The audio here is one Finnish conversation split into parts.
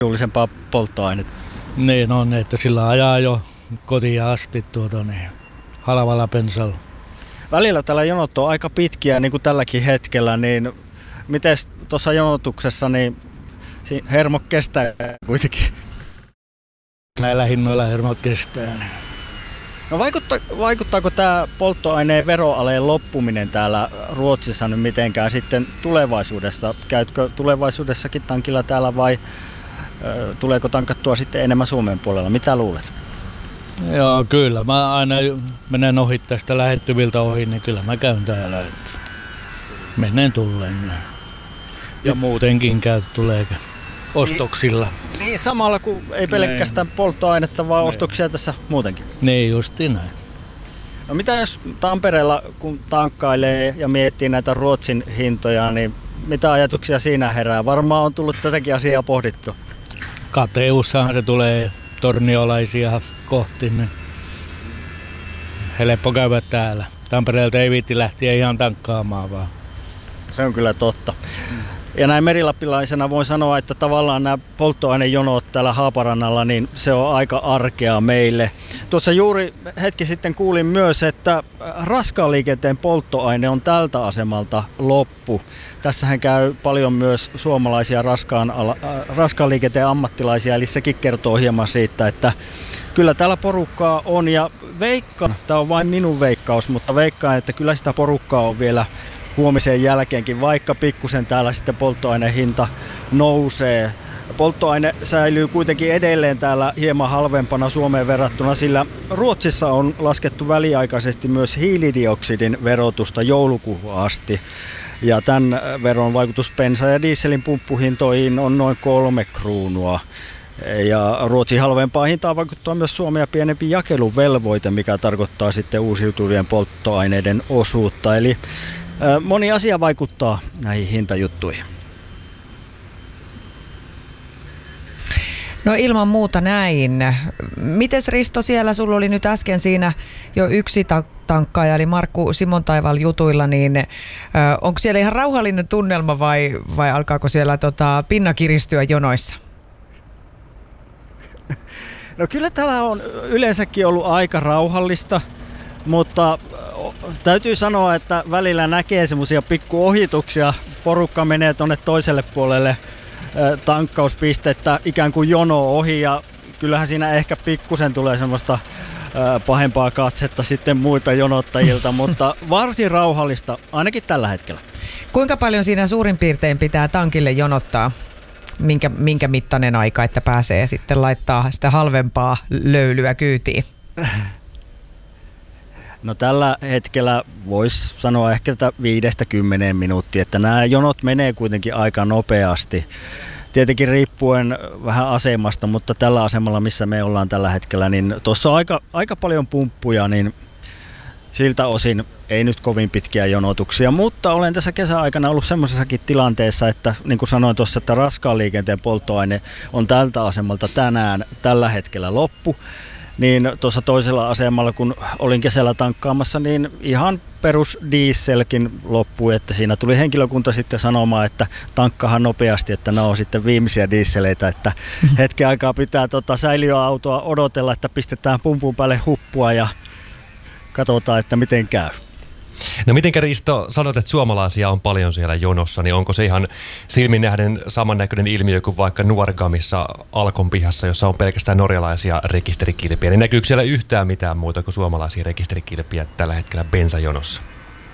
edullisempaa polttoainetta. Niin on, että sillä ajaa jo kotiin asti halvalla bensalla. Välillä tällä jonot on aika pitkiä, niin kuin tälläkin hetkellä, niin miten tuossa jonotuksessa niin hermot kestää kuitenkin? Näillä hinnoilla hermot kestää. No vaikuttaako tämä polttoaineen veroaleen loppuminen täällä Ruotsissa nyt mitenkään sitten tulevaisuudessa? Käytkö tulevaisuudessakin tankilla täällä vai tuleeko tankattua sitten enemmän Suomen puolella? Mitä luulet? Joo, kyllä. Mä aina menen ohi tästä lähettyviltä ohi, niin kyllä mä käyn täällä. Menen tulleen. Ja muutenkin tulee ostoksilla. Niin samalla kuin ei pelkästään polttoainetta, vaan ostoksia tässä muutenkin. Niin, justiin näin. No mitä jos Tampereella kun tankkailee ja miettii näitä Ruotsin hintoja, niin mitä ajatuksia siinä herää? Varmaan on tullut tätäkin asiaa pohdittu. Kateussahan se tulee torniolaisia kohti, niin helppo käydä täällä. Tampereelta ei viitti lähteä ihan tankkaamaan vaan. Se on kyllä totta. Ja näin merilappilaisena voin sanoa, että tavallaan nämä polttoainejonot täällä Haaparannalla, niin se on aika arkea meille. Tuossa juuri hetki sitten kuulin myös, että raskaan liikenteen polttoaine on tältä asemalta loppu. Tässähän käy paljon myös suomalaisia raskaan liikenteen ammattilaisia, eli sekin kertoo hieman siitä, että kyllä täällä porukkaa on ja veikkaan, tämä on vain minun veikkaus, mutta veikkaan, että kyllä sitä porukkaa on vielä huomisen jälkeenkin, vaikka pikkusen täällä sitten polttoaineen hinta nousee. Polttoaine säilyy kuitenkin edelleen täällä hieman halvempana Suomeen verrattuna, sillä Ruotsissa on laskettu väliaikaisesti myös hiilidioksidin verotusta joulukuuhun asti. Ja tämän veron vaikutus bensa- ja dieselin pumppuhintoihin on noin 3 kruunua. Ja Ruotsin halvempaa hintaa vaikuttaa myös Suomea pienempi jakeluvelvoite, mikä tarkoittaa sitten uusiutuvien polttoaineiden osuutta. Eli moni asia vaikuttaa näihin hintajuttuihin. No ilman muuta näin. Mites Risto siellä, sulla oli nyt äsken siinä jo yksi tankkaaja, eli Markku Simontaival jutuilla, niin onko siellä ihan rauhallinen tunnelma vai alkaako siellä pinna kiristyä jonoissa? No kyllä täällä on yleensäkin ollut aika rauhallista, mutta täytyy sanoa, että välillä näkee semmoisia pikkuohituksia. Porukka menee tuonne toiselle puolelle tankkauspistettä ikään kuin jono ohi ja kyllähän siinä ehkä pikkusen tulee semmoista pahempaa katsetta sitten muilta jonottajilta, mutta varsin rauhallista ainakin tällä hetkellä. Kuinka paljon siinä suurin piirtein pitää tankille jonottaa? Minkä mittainen aika, että pääsee sitten laittaa sitä halvempaa löylyä kyytiin? No tällä hetkellä voisi sanoa ehkä 5-10 minuuttia, että nämä jonot menee kuitenkin aika nopeasti. Tietenkin riippuen vähän asemasta, mutta tällä asemalla, missä me ollaan tällä hetkellä, niin tuossa on aika paljon pumppuja, niin siltä osin ei nyt kovin pitkiä jonotuksia, mutta olen tässä kesäaikana ollut semmoisessakin tilanteessa, että niin kuin sanoin tuossa, että raskaan liikenteen polttoaine on tältä asemalta tällä hetkellä loppu. Niin tuossa toisella asemalla, kun olin kesällä tankkaamassa, niin ihan perus dieselkin loppui, että siinä tuli henkilökunta sitten sanomaan, että tankkahan nopeasti, että nämä on sitten viimeisiä dieseleitä, että hetken aikaa pitää säiliöautoa odotella, että pistetään pumpun päälle huppua ja katsotaan, että miten käy. No mitenkä Risto, sanot, että suomalaisia on paljon siellä jonossa, niin onko se ihan silmin nähden samannäköinen ilmiö kuin vaikka Nuorgamissa Alkon pihassa, jossa on pelkästään norjalaisia rekisterikilpiä, niin näkyykö siellä yhtään mitään muuta kuin suomalaisia rekisterikilpiä tällä hetkellä bensajonossa?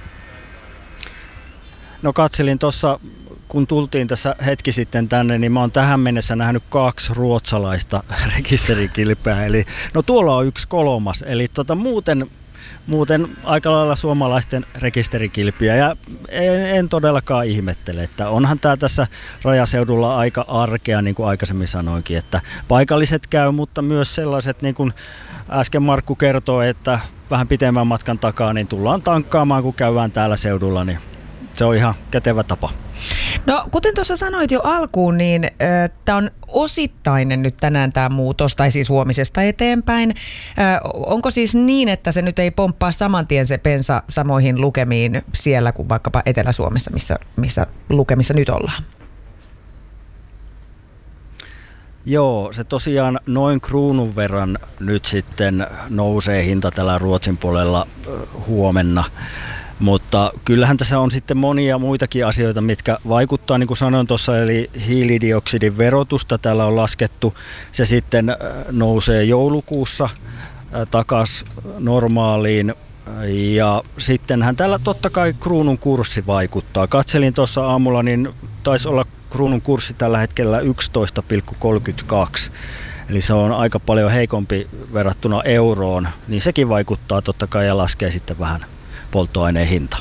No katselin tuossa, kun tultiin tässä hetki sitten tänne, niin mä oon tähän mennessä nähnyt 2 ruotsalaista rekisterikilpeä, eli no tuolla on 1/3, eli muuten aika lailla suomalaisten rekisterikilpiä ja en todellakaan ihmettele, että onhan tämä tässä rajaseudulla aika arkea, niin kuin aikaisemmin sanoinkin, että paikalliset käy, mutta myös sellaiset, niin kuin äsken Markku kertoi, että vähän pitemmän matkan takaa niin tullaan tankkaamaan, kun käydään täällä seudulla, niin se on ihan kätevä tapa. No kuten tuossa sanoit jo alkuun, niin tämä on osittainen nyt tänään tämä muutos, tai siis huomisesta eteenpäin. Onko siis niin, että se nyt ei pomppaa saman tien se bensa samoihin lukemiin siellä kuin vaikkapa Etelä-Suomessa, missä lukemissa nyt ollaan? Joo, se tosiaan noin kruunun verran nyt sitten nousee hinta tällä Ruotsin puolella huomenna. Mutta kyllähän tässä on sitten monia muitakin asioita, mitkä vaikuttaa, niin kuin sanoin tuossa, eli hiilidioksidin verotusta täällä on laskettu. Se sitten nousee joulukuussa takaisin normaaliin. Ja sittenhän täällä totta kai kruunun kurssi vaikuttaa. Katselin tuossa aamulla, niin taisi olla kruunun kurssi tällä hetkellä 11,32. Eli se on aika paljon heikompi verrattuna euroon. Niin sekin vaikuttaa totta kai ja laskee sitten vähän polttoaineen hinta.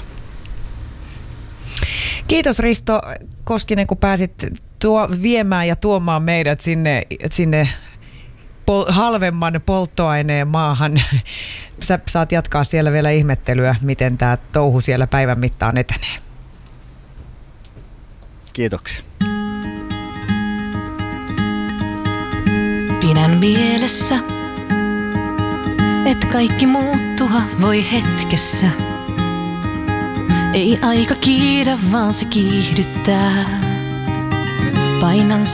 Kiitos Risto Koskinen, kun pääsit viemään ja tuomaan meidät sinne halvemman polttoaineen maahan. Sä saat jatkaa siellä vielä ihmettelyä, miten tämä touhu siellä päivän mittaan etenee. Kiitoksia. Pidän mielessä, et kaikki muuttua voi hetkessä. Ei aika kiidä, vaan se kiihdyttää. Painan